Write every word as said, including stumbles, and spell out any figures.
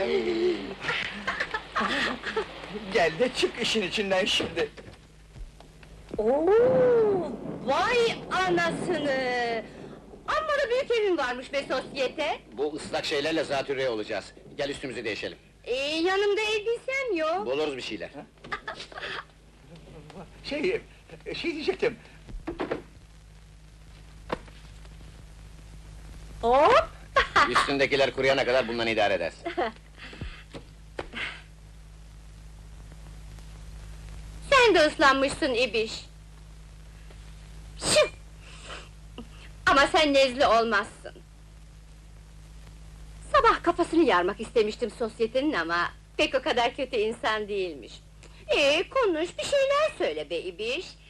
Gel de çık işin içinden şimdi! Oo, vay anasını! Amma da büyük evin varmış be sosyete! Bu ıslak şeylerle zatürre olacağız. Gel üstümüzü değişelim. Ee, yanımda elbisem yok! Buluruz bir şeyler. Şey, şey diyecektim, Hop! Üstündekiler kuruyana kadar bundan idare edersin. Sen de ıslanmışsın ibiş! Şıp! Ama sen nezle olmazsın! Sabah kafasını yarmak istemiştim sosyetenin ama... ...pek o kadar kötü insan değilmiş. Ee, konuş, bir şeyler söyle be ibiş!